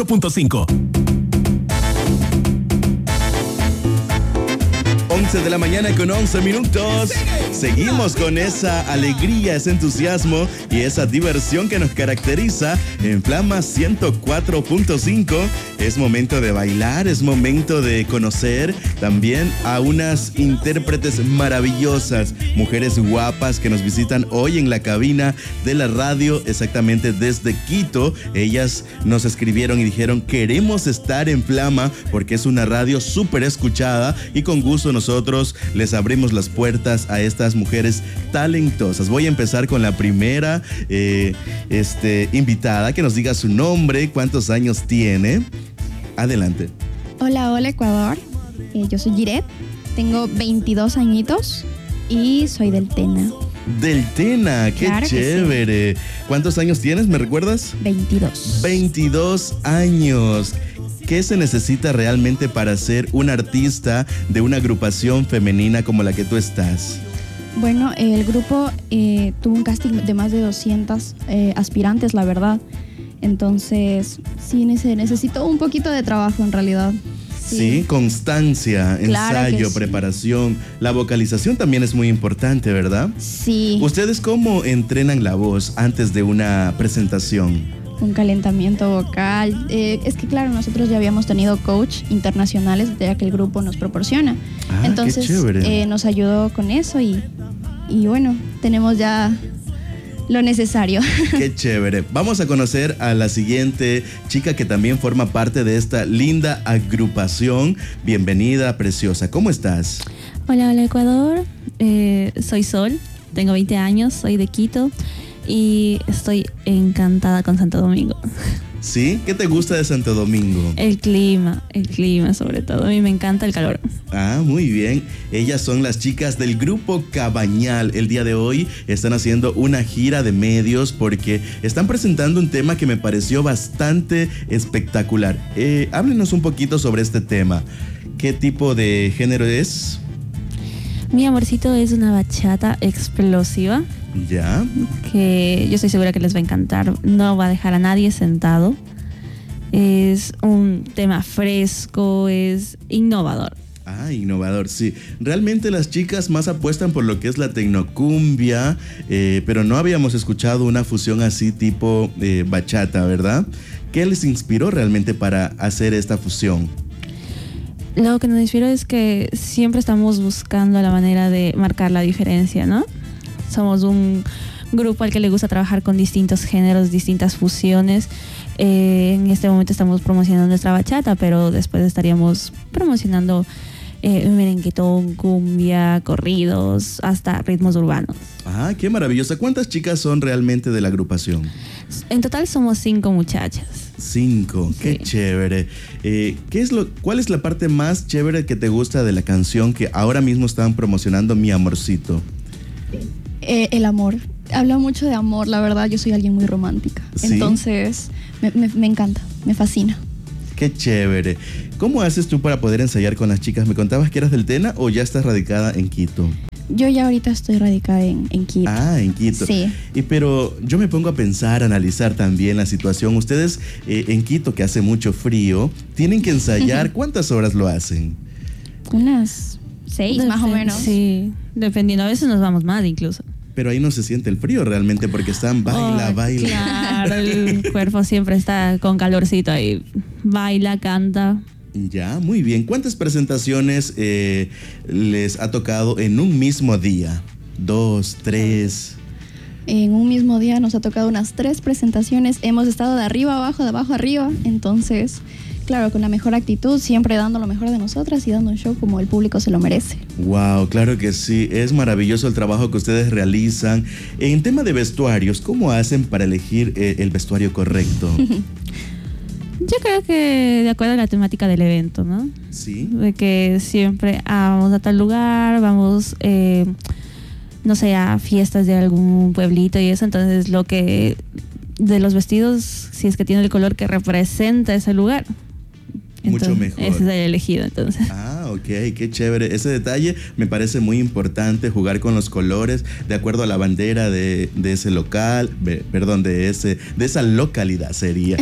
.5. 11 de la mañana con 11 minutos. Seguimos con esa alegría, ese entusiasmo y esa diversión que nos caracteriza en Flama 104.5. Es momento de bailar, es momento de conocer también a unas intérpretes maravillosas, mujeres guapas que nos visitan hoy en la cabina de la radio, exactamente desde Quito. Ellas nos escribieron y dijeron: queremos estar en Flama porque es una radio súper escuchada, y con gusto nosotros les abrimos las puertas a estas mujeres talentosas. Voy a empezar con la primera invitada, que nos diga su nombre, cuántos años tiene. Adelante. Hola Ecuador, yo soy Giret, tengo 22 añitos y soy del Tena. Del Tena, qué claro chévere. Sí. ¿Cuántos años tienes, me recuerdas? 22. 22 años. ¿Qué se necesita realmente para ser un artista de una agrupación femenina como la que tú estás? Bueno, el grupo tuvo un casting de más de 200 aspirantes, la verdad. Entonces, sí, necesitó un poquito de trabajo en realidad. Sí, constancia, claro, ensayo, preparación. La vocalización también es muy importante, ¿verdad? Sí. ¿Ustedes cómo entrenan la voz antes de una presentación? Un calentamiento vocal. Es que claro, nosotros ya habíamos tenido coach internacionales ya que el grupo nos proporciona. Entonces, qué chévere. Nos ayudó con eso y bueno, tenemos ya lo necesario. Qué chévere. Vamos a conocer a la siguiente chica que también forma parte de esta linda agrupación. Bienvenida, preciosa. ¿Cómo estás? Hola Ecuador. Soy Sol, tengo 20 años, soy de Quito y estoy encantada con Santo Domingo. ¿Sí? ¿Qué te gusta de Santo Domingo? El clima sobre todo. A mí me encanta el calor. Muy bien. Ellas son las chicas del grupo Cabañal. El día de hoy están haciendo una gira de medios porque están presentando un tema que me pareció bastante espectacular. Háblenos un poquito sobre este tema. ¿Qué tipo de género es? Mi amorcito es una bachata explosiva. Ya. Que yo estoy segura que les va a encantar. No va a dejar a nadie sentado. Es un tema fresco, es innovador. Innovador, sí. Realmente las chicas más apuestan por lo que es la tecnocumbia, pero no habíamos escuchado una fusión así tipo bachata, ¿verdad? ¿Qué les inspiró realmente para hacer esta fusión? Lo que nos inspiró es que siempre estamos buscando la manera de marcar la diferencia, ¿no? Somos un grupo al que le gusta trabajar con distintos géneros, distintas fusiones. En este momento estamos promocionando nuestra bachata, pero después estaríamos promocionando merenguetón, cumbia, corridos, hasta ritmos urbanos. Qué maravillosa. ¿Cuántas chicas son realmente de la agrupación? En total somos 5 muchachas. 5, qué chévere. ¿Cuál es la parte más chévere que te gusta de la canción que ahora mismo están promocionando, Mi Amorcito? El amor. Habla mucho de amor, la verdad. Yo soy alguien muy romántica. ¿Sí? Entonces, me encanta, me fascina. Qué chévere. ¿Cómo haces tú para poder ensayar con las chicas? ¿Me contabas que eras del Tena o ya estás radicada en Quito? Yo ya ahorita estoy radicada en Quito. En Quito. Sí. Pero yo me pongo a pensar, a analizar también la situación. Ustedes en Quito, que hace mucho frío, tienen que ensayar. ¿Cuántas horas lo hacen? Unas 6 más o menos. Sí, dependiendo. A veces nos vamos más incluso. Pero ahí no se siente el frío realmente porque están baila. Claro, el cuerpo siempre está con calorcito ahí. Baila, canta. Ya, muy bien. ¿Cuántas presentaciones les ha tocado en un mismo día? 2, 3. En un mismo día nos ha tocado unas 3 presentaciones. Hemos estado de arriba abajo, de abajo arriba. Entonces, claro, con la mejor actitud, siempre dando lo mejor de nosotras y dando un show como el público se lo merece. Wow, claro que sí. Es maravilloso el trabajo que ustedes realizan. En tema de vestuarios, ¿cómo hacen para elegir el vestuario correcto? Yo creo que de acuerdo a la temática del evento, ¿no? Sí. De que siempre vamos a tal lugar, vamos, no sé, a fiestas de algún pueblito y eso. Entonces, lo que de los vestidos, si es que tiene el color que representa ese lugar. Entonces, mucho mejor. Ese es el elegido, entonces. ok, qué chévere. Ese detalle me parece muy importante, jugar con los colores de acuerdo a la bandera de ese local, perdón, de esa localidad sería.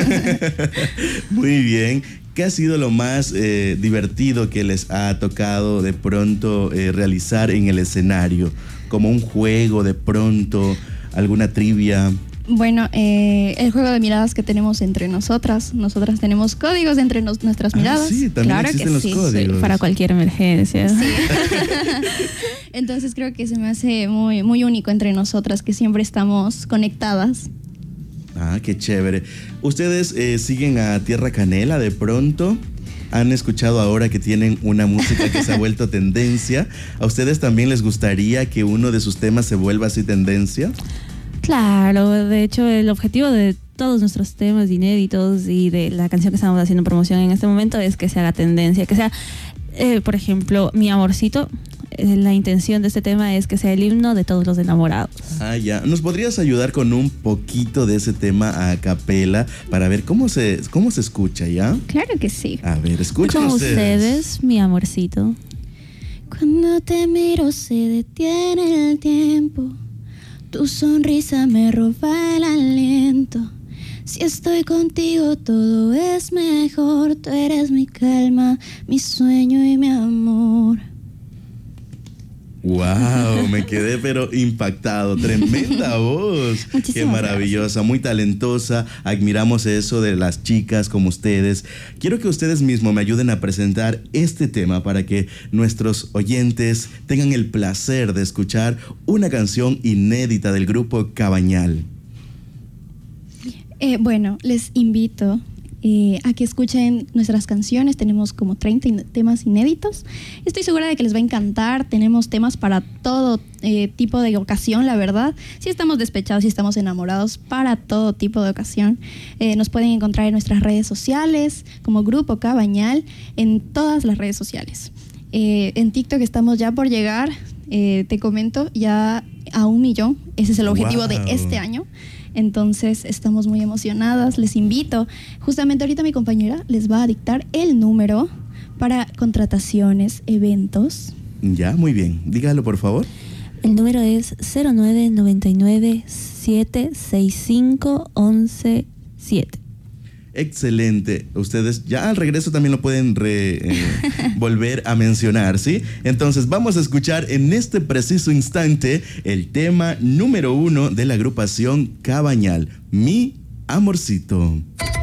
Muy bien. ¿Qué ha sido lo más divertido que les ha tocado de pronto realizar en el escenario? Como un juego de pronto, alguna trivia. Bueno, el juego de miradas que tenemos entre nosotras tenemos códigos entre nuestras miradas. Sí, también claro existen que los sí. códigos. Para cualquier emergencia. Sí. Entonces creo que se me hace muy, muy único entre nosotras, que siempre estamos conectadas. Ah, qué chévere. ¿Ustedes siguen a Tierra Canela de pronto? ¿Han escuchado ahora que tienen una música que se ha vuelto tendencia? ¿A ustedes también les gustaría que uno de sus temas se vuelva así tendencia? Claro, de hecho el objetivo de todos nuestros temas inéditos y de la canción que estamos haciendo promoción en este momento es que se haga tendencia, que sea, por ejemplo, Mi Amorcito. La intención de este tema es que sea el himno de todos los enamorados. Ah, ya. ¿Nos podrías ayudar con un poquito de ese tema a capela para ver cómo se escucha, ya? Claro que sí. A ver, escuchen Con ustedes. Mi Amorcito. Cuando te miro se detiene el tiempo, tu sonrisa me roba el aliento. Si estoy contigo todo es mejor, tú eres mi calma, mi sueño y mi amor. Wow, me quedé pero impactado. Tremenda voz. Muchísimas Qué maravillosa, muy talentosa. Admiramos eso de las chicas como ustedes. Quiero que ustedes mismos me ayuden a presentar este tema para que nuestros oyentes tengan el placer de escuchar una canción inédita del grupo Cabañal. Bueno, les invito a que escuchen nuestras canciones. Tenemos como 30 temas inéditos. Estoy segura de que les va a encantar. Tenemos temas para todo tipo de ocasión, la verdad. Si estamos despechados, si estamos enamorados, para todo tipo de ocasión. Nos pueden encontrar en nuestras redes sociales como Grupo Cabañal, en todas las redes sociales. En TikTok estamos ya por llegar, te comento, ya a 1 millón. Ese es el objetivo de este año. Entonces estamos muy emocionadas. Les invito, justamente ahorita mi compañera les va a dictar el número para contrataciones, eventos. Ya, muy bien. Dígalo, por favor. El número es 0999-765-117. Excelente. Ustedes ya al regreso también lo pueden volver a mencionar, ¿sí? Entonces vamos a escuchar en este preciso instante el tema número 1 de la agrupación Cabañal, Mi Amorcito.